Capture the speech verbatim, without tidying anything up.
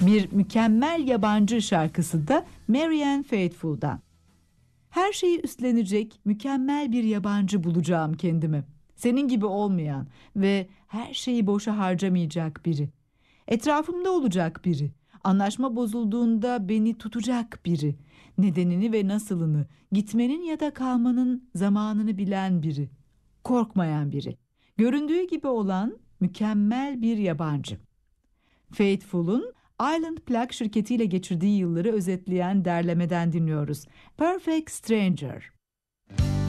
Bir mükemmel yabancı şarkısı da Marianne Faithfull'dan. Her şeyi üstlenecek mükemmel bir yabancı bulacağım kendime. Senin gibi olmayan ve her şeyi boşa harcamayacak biri. Etrafımda olacak biri. Anlaşma bozulduğunda beni tutacak biri. Nedenini ve nasılını, gitmenin ya da kalmanın zamanını bilen biri. Korkmayan biri. Göründüğü gibi olan mükemmel bir yabancı. Faithfull'un Island Plak şirketiyle geçirdiği yılları özetleyen derlemeden dinliyoruz. Perfect Stranger.